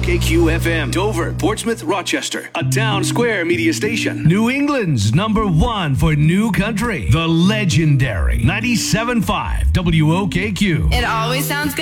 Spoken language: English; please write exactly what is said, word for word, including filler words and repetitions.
K Q F M, Dover, Portsmouth, Rochester. A Town Square media station. New England's number one for new country. The legendary ninety-seven point five W O K Q. It always sounds good.